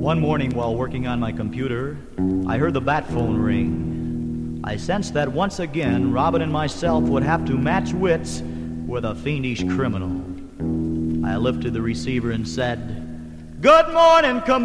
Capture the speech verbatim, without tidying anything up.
One morning while working on my computer, I heard the bat phone ring. I sensed that once again Robin and myself would have to match wits with a fiendish criminal. I lifted the receiver and said, "Good morning, come